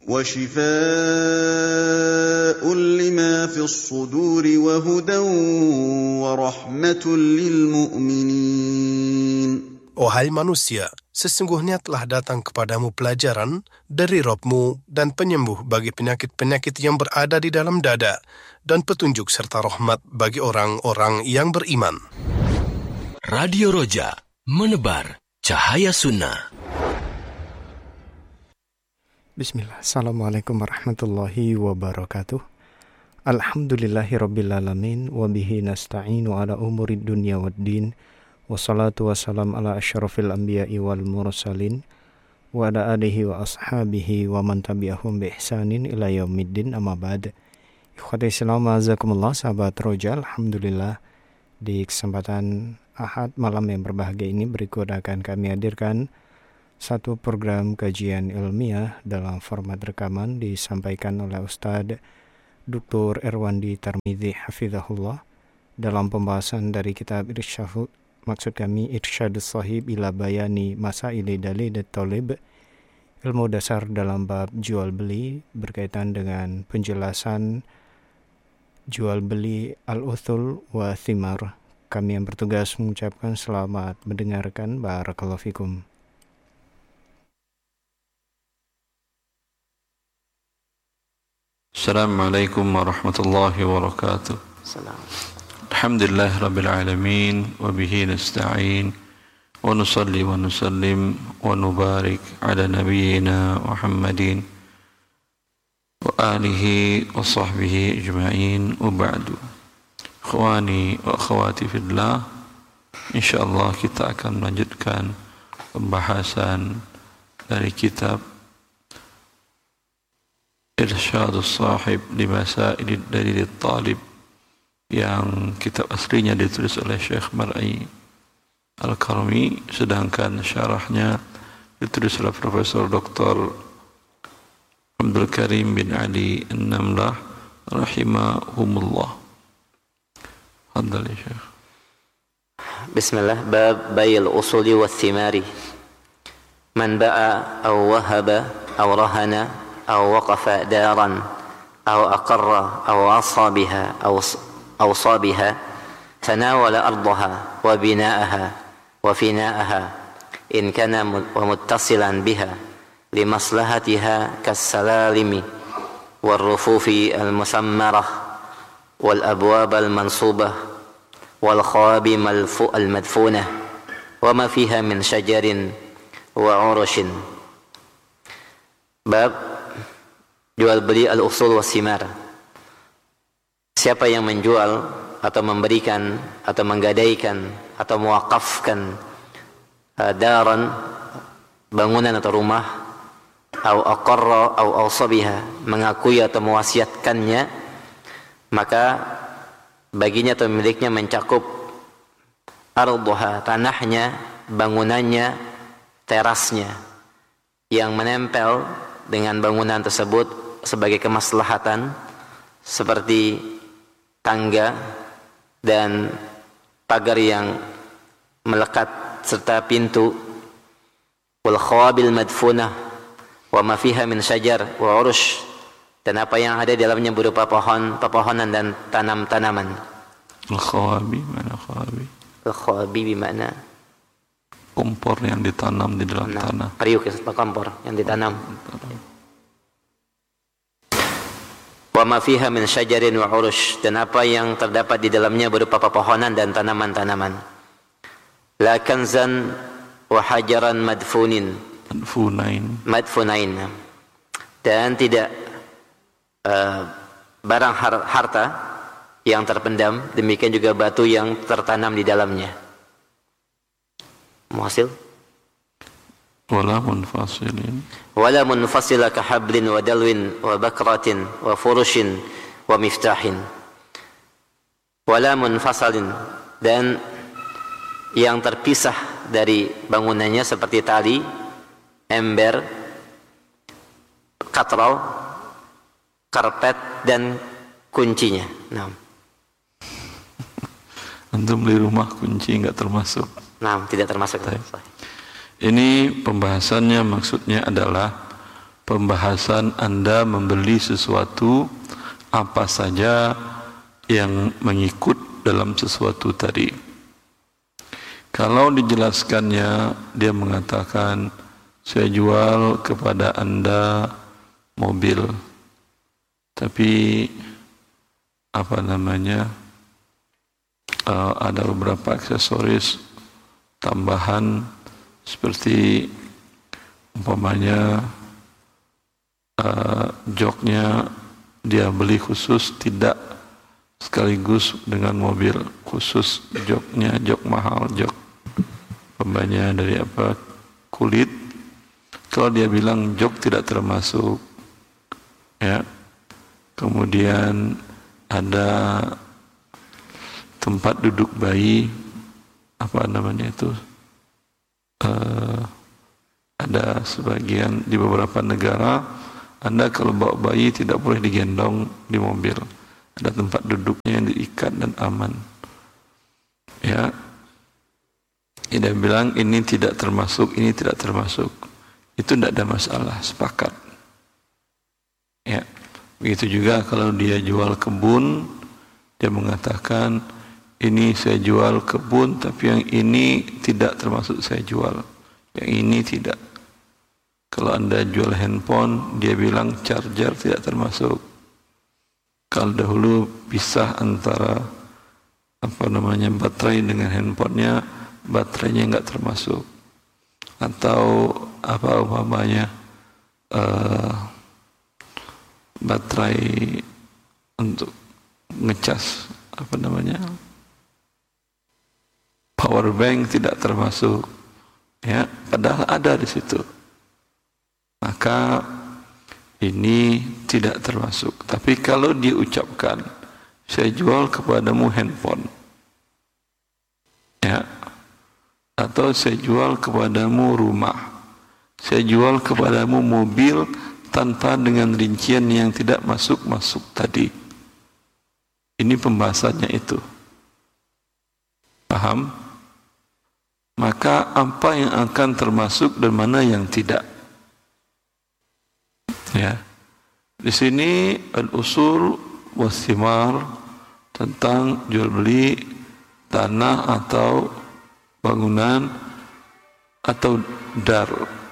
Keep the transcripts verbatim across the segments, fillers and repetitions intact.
وَشِفَاءٌ لِمَا فِي الصُّدُورِ وَهُدًى وَرَحْمَةٌ لِلْمُؤْمِنِينَ. Wahai manusia, sesungguhnya telah datang kepadamu pelajaran dari Rabb-mu dan penyembuh bagi penyakit-penyakit yang berada di dalam dada, dan petunjuk serta rahmat bagi orang-orang yang beriman. Radio Roja, menebar cahaya sunnah. Bismillah, Assalamualaikum warahmatullahi wabarakatuh. Alhamdulillahirrabbilalamin, wabihi nasta'inu ala umurid dunya waddin, wassalatu wassalam ala asyrafil anbiya'i wal mursalin, wa ala alihi wa ashabihi wa man tabi'ahum bi ihsanin ila yaumiddin, amma ba'd. Ikhwati Islam, azakumullah, sahabat Roja, Alhamdulillah, di kesempatan Ahad malam yang berbahagia ini berikut akan kami hadirkan satu program kajian ilmiah dalam format rekaman disampaikan oleh Ustadz Doktor Erwandi Tarmidhi Hafizahullah dalam pembahasan dari kitab Irsyad, maksud kami Irsyadus Shahib ila bayani masaili dalil talib, ilmu dasar dalam bab jual beli berkaitan dengan penjelasan jual beli al-uthul wa thimar. Kami yang bertugas mengucapkan selamat mendengarkan. Barakallahu fikum. Assalamualaikum warahmatullahi wabarakatuh. Alhamdulillah rabbil alamin, wa bihi nasta'in, wa nusalli wa nusallim wa nubarik ala nabiyyina Muhammadin wa alihi wa sahbihi ajma'in, wa ba'du. Ikhwani wa akhwati fillah, insyaallah kita akan melanjutkan pembahasan dari kitab Irsyadus Shahib li masaili dalil talib, yang kitab aslinya ditulis oleh Syekh Mar'i Al-Karmi, sedangkan syarahnya ditulis oleh Profesor Doktor Abdul Karim bin Ali An-Namlah rahimahumullah. Fadhal ya Syekh. Bismillah. Bab bayil usuli wa thimari. Man ba'a aw wahaba aw rahana أو وقف دارا أو أقر أو وصى بها أو أوصى بها تناول أرضها وبناءها وفناءها إن كان ومتصلا بها لمصلحتها كالسلالم والرفوف المسمرة والأبواب المنصوبة والخوابم المدفونة وما فيها من شجر وعرش. Bab jual beli al-usul was-simar. Siapa yang menjual atau memberikan atau menggadaikan atau mewakafkan uh, daran, bangunan atau rumah, atau aqarra atau awsabiha, mengakui atau mewasiatkannya, maka baginya atau miliknya mencakup ardhuha, tanahnya, bangunannya, terasnya yang menempel dengan bangunan tersebut sebagai kemaslahatan, seperti tangga dan pagar yang melekat serta pintu, wal khawabil madfunah wa ma fiha min syajar wa urush, dan apa yang ada di dalamnya berupa pohon, pepohonan dan tanam-tanaman. Al khawabi, mana khawabi? Al khawabi bermakna kompor yang ditanam di dalam nah, tanah. Periuk, kompor yang ditanam. Wa ma fiha min syajarin wa urush, dan apa yang terdapat di dalamnya berupa pepohonan dan tanaman-tanaman. La kanzan wa hajaran madfunin. Madfunain. Madfunain. Dan tidak uh, barang har- harta yang terpendam, demikian juga batu yang tertanam di dalamnya. Muhasil? Wala munfasilin. Wala munfasila ka hablin wa dalwin wa bakratin wa furushin wa miftahin. Wala munfasalin, dan yang terpisah dari bangunannya seperti tali, ember, katral, karpet dan kuncinya. Nah. Antum beli rumah kunci enggak termasuk. Nah, tidak termasuk. Ini pembahasannya maksudnya adalah pembahasan Anda membeli sesuatu apa saja yang mengikut dalam sesuatu tadi. Kalau dijelaskannya, dia mengatakan, saya jual kepada Anda mobil, tapi apa namanya, uh, ada beberapa aksesoris tambahan seperti umpamanya uh, joknya dia beli khusus, tidak sekaligus dengan mobil, khusus joknya, jok mahal, jok umpamanya dari apa, kulit. Kalau dia bilang jok tidak termasuk, ya, kemudian ada tempat duduk bayi, apa namanya itu, uh, ada sebagian di beberapa negara, Anda kalau bawa bayi tidak boleh digendong di mobil, ada tempat duduknya yang diikat dan aman, ya. Dia bilang ini tidak termasuk, ini tidak termasuk, itu tidak ada masalah, sepakat, ya. Begitu juga kalau dia jual kebun, dia mengatakan ini saya jual kebun, tapi yang ini tidak termasuk saya jual, yang ini tidak. Kalau Anda jual handphone, dia bilang charger tidak termasuk. Kalau dahulu pisah antara apa namanya baterai dengan handphonenya, baterainya enggak termasuk. Atau apa umpamanya uh, baterai untuk ngecas, apa namanya, power bank tidak termasuk, ya, padahal ada di situ. Maka ini tidak termasuk. Tapi kalau dia ucapkan, saya jual kepadamu handphone, ya, atau saya jual kepadamu rumah, saya jual kepadamu mobil tanpa dengan rincian yang tidak masuk-masuk tadi. Ini pembahasannya itu. Paham? Maka apa yang akan termasuk dan mana yang tidak? Ya, di sini al-usul was-thimar tentang jual beli tanah atau bangunan atau dar.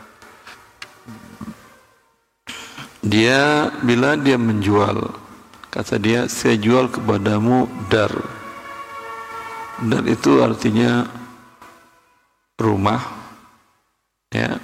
Dia bila dia menjual, kata dia, saya jual kepadamu dar. Dar itu artinya rumah, ya.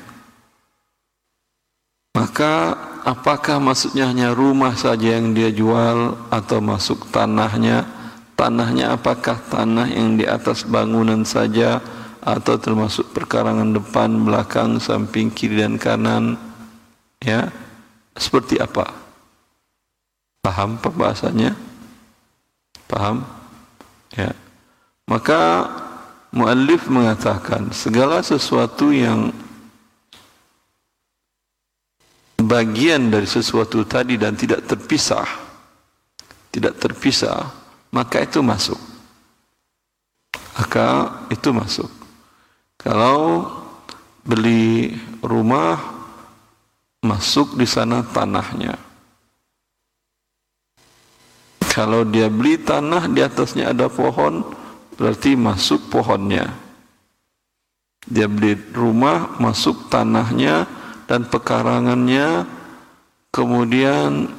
Maka apakah maksudnya hanya rumah saja yang dia jual atau masuk tanahnya? Tanahnya apakah tanah yang di atas bangunan saja atau termasuk perkarangan depan, belakang, samping, kiri dan kanan? Ya, seperti apa? Paham pembahasannya? Paham? Ya. Maka muallif mengatakan segala sesuatu yang bagian dari sesuatu tadi dan tidak terpisah, tidak terpisah, maka itu masuk. Maka itu masuk. Kalau beli rumah, masuk di sana tanahnya. Kalau dia beli tanah di atasnya ada pohon, berarti masuk pohonnya. Dia beli rumah, masuk tanahnya dan pekarangannya, kemudian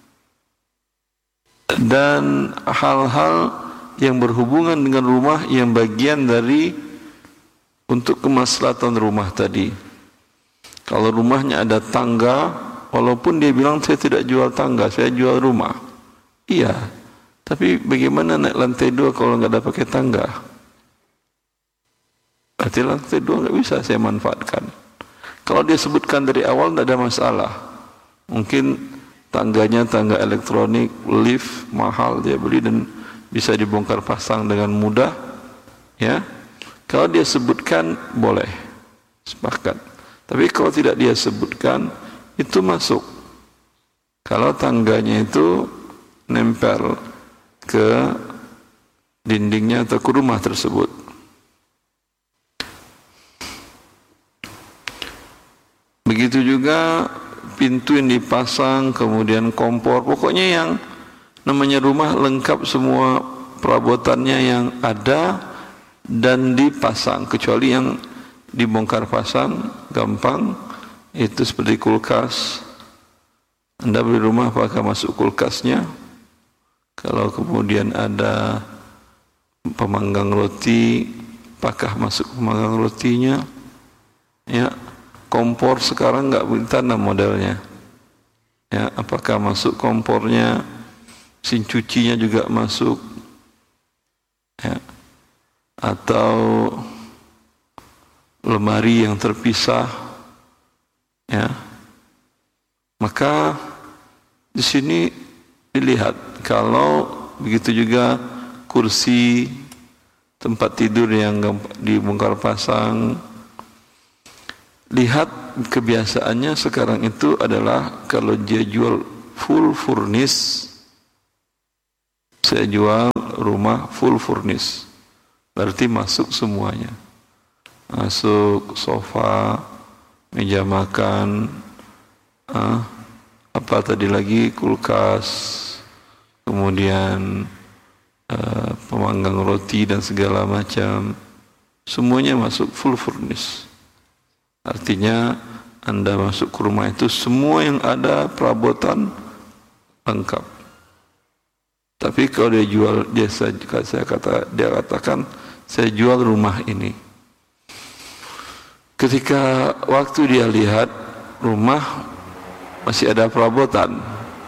dan hal-hal yang berhubungan dengan rumah yang bagian dari untuk kemaslahatan rumah tadi. Kalau rumahnya ada tangga, walaupun dia bilang saya tidak jual tangga, saya jual rumah. Iya, tapi bagaimana naik lantai dua kalau nggak ada pakai tangga? Berarti lantai dua nggak bisa saya manfaatkan. Kalau dia sebutkan dari awal tidak ada masalah. Mungkin tangganya tangga elektronik, lift mahal dia beli dan bisa dibongkar pasang dengan mudah, ya. Kalau dia sebutkan boleh, sepakat. Tapi kalau tidak dia sebutkan, itu masuk. Kalau tangganya itu nempel ke dindingnya atau ke rumah tersebut. Begitu juga pintu yang dipasang, kemudian kompor, pokoknya yang namanya rumah lengkap semua perabotannya yang ada dan dipasang, kecuali yang dibongkar pasang gampang itu seperti kulkas. Anda beli rumah apakah masuk kulkasnya? Kalau kemudian ada pemanggang roti, apakah masuk pemanggang rotinya? Ya, kompor sekarang nggak ditanam modelnya. Ya, apakah masuk kompornya? Mesin cucinya juga masuk. Ya. Atau lemari yang terpisah. Ya. Maka di sini dilihat kalau begitu juga kursi, tempat tidur yang dibongkar pasang. Lihat kebiasaannya sekarang itu adalah kalau dia jual full furnish, saya jual rumah full furnish, berarti masuk semuanya, masuk sofa, meja makan, ah, apa tadi lagi, kulkas, kemudian uh, pemanggang roti dan segala macam, semuanya masuk full furnish. Artinya Anda masuk ke rumah itu semua yang ada perabotan lengkap. Tapi kalau dia jual, dia saya, saya kata dia katakan saya jual rumah ini. Ketika waktu dia lihat rumah masih ada perabotan.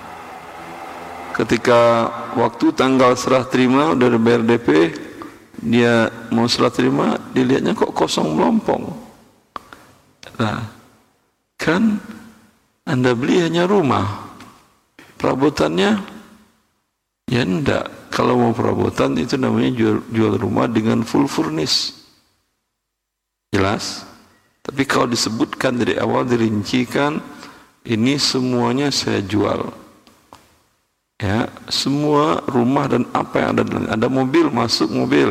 Ketika waktu tanggal serah terima udah bayar D P, dia mau serah terima, dilihatnya kok kosong melompong. Nah, kan Anda beli hanya rumah, perabotannya ya enggak. Kalau mau perabotan itu namanya jual, jual rumah dengan full furnish, jelas. Tapi kalau disebutkan dari awal, dirincikan, ini semuanya saya jual, ya, semua rumah dan apa yang ada, ada mobil, masuk mobil.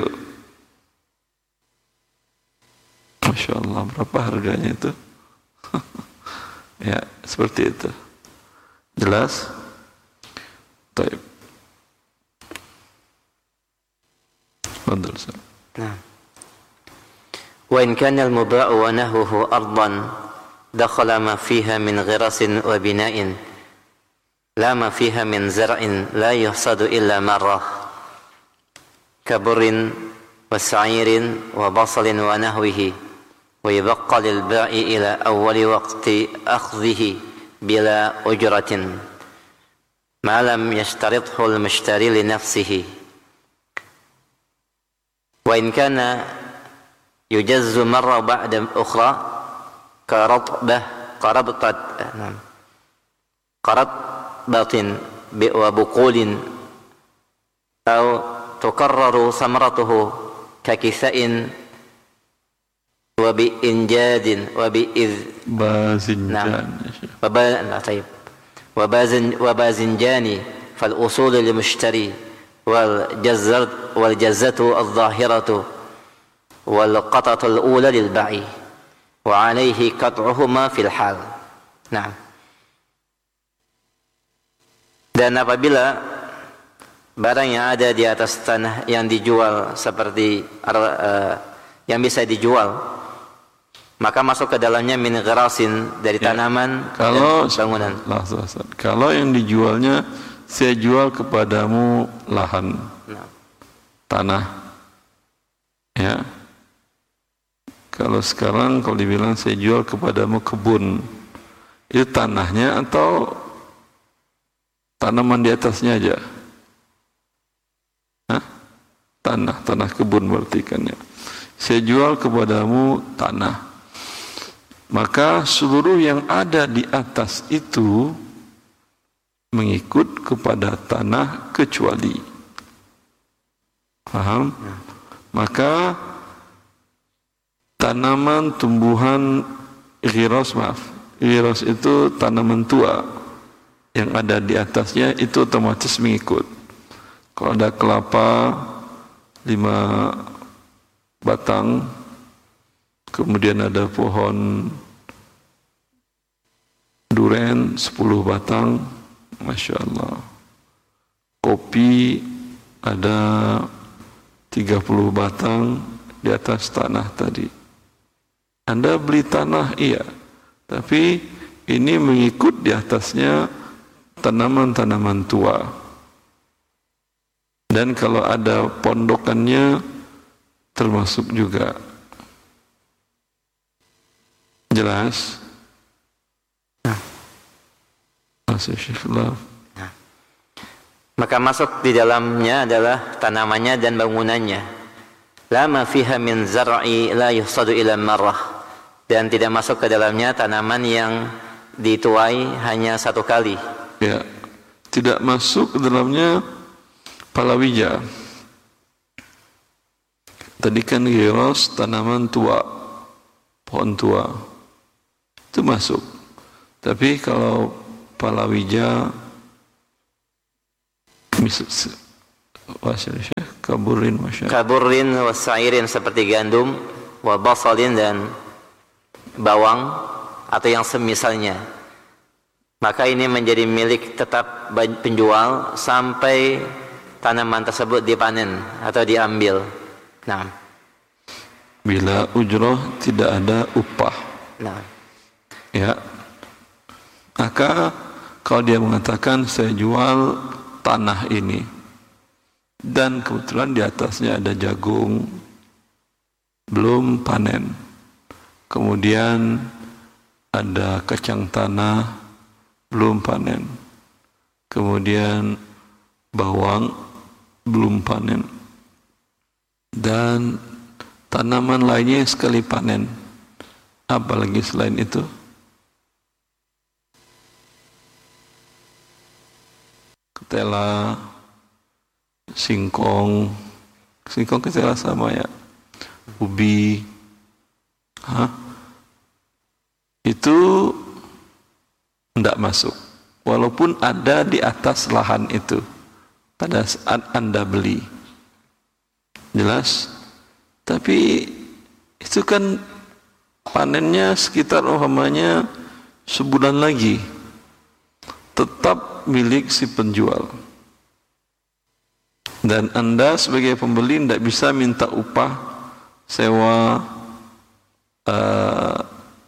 Masya Allah, berapa harganya itu? Ya, seperti itu. Jelas? Baik. Fadhal. Nah. Wa in kana al-muba'u wa nahwuhu ardan dakhala ma fiha min ghirasin wa bina'in la ma fiha min zar'in la yuhsadu illa marrah kaburin wa sa'irin wa basalin wa nahwihi ويبقى للبائع إلى أول وقت أخذه بلا أجرة ما لم يشترطه المشتري لنفسه وإن كان يجز مرة بعد أخرى كرطبة كربطة كرطبة وبقول أو تكرر ثمرته ككساء وبإنجاد وبإذ باذنجان نعم وبا طيب وبازن وبازنجان فالأصول للمشتري والجزر والجزة الظاهرة والقطعة الأولى للبائع وعليه قطعهما في الحال. Nah. Dan apabila barang yang ada di atas tanah yang dijual seperti uh, yang bisa dijual, maka masuk ke dalamnya min ghirasin dari ya, tanaman kalau, dan bangunan. Lahzah, kalau yang dijualnya saya jual kepadamu lahan, nah, tanah, ya. Kalau sekarang kalau dibilang saya jual kepadamu kebun, itu tanahnya atau tanaman di atasnya aja? Hah? Tanah, tanah kebun berarti kan ya. Saya jual kepadamu tanah. Maka seluruh yang ada di atas itu mengikut kepada tanah kecuali. Paham? Maka tanaman tumbuhan ghiras, maaf, ghiras itu tanaman tua yang ada di atasnya itu otomatis mengikut. Kalau ada kelapa lima batang, duren sepuluh batang, Masya Allah. Kopi ada tiga puluh batang di atas tanah tadi. Anda beli tanah, iya, tapi ini mengikut di atasnya tanaman-tanaman tua. Dan kalau ada pondokannya termasuk juga. Jelas? Nah. Masih Syekh. Maka masuk di dalamnya adalah tanamannya dan bangunannya. La ma fiha min zar'i la yuhsadu ila marrah. Dan tidak masuk ke dalamnya tanaman yang dituai hanya satu kali. Ya, tidak masuk ke dalamnya palawija. Tadi kan giros, tanaman tua, pohon tua, itu masuk. Tapi kalau palawija, misal kaburin, kaburin wasairin seperti gandum, wa basalin dan bawang atau yang semisalnya, maka ini menjadi milik tetap penjual sampai tanaman tersebut dipanen atau diambil. Nah, bila ujroh tidak ada upah, nah, ya, maka kalau dia mengatakan saya jual tanah ini dan kebetulan di atasnya ada jagung belum panen, kemudian ada kacang tanah belum panen, kemudian bawang belum panen, dan tanaman lainnya sekali panen, apalagi selain itu. Ketela, singkong, singkong ketela sama ya, ubi, hah? Itu tidak masuk, walaupun ada di atas lahan itu pada saat Anda beli. Jelas? Tapi itu kan panennya sekitar umpamanya sebulan lagi, tetap milik si penjual. Dan Anda sebagai pembeli tidak bisa minta upah sewa uh,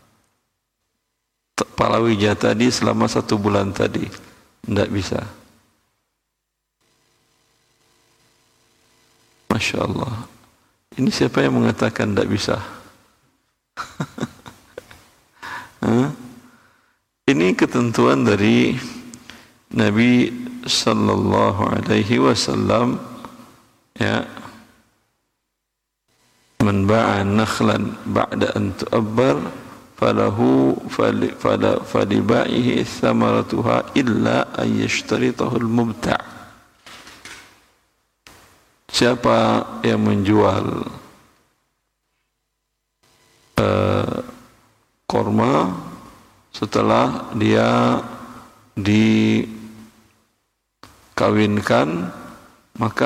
palawija tadi selama satu bulan tadi, tidak bisa. Masya Allah. Ini siapa yang mengatakan tidak bisa? Ini ketentuan dari Nabi sallallahu alaihi wasallam, ya, man ba'a nakhlan ba'da an tu'abbar falahu fala faliba'ihi thamaratuha illa an yashtaritahu al-mubta'. Siapa yang menjual uh, korma setelah dia dikawinkan, maka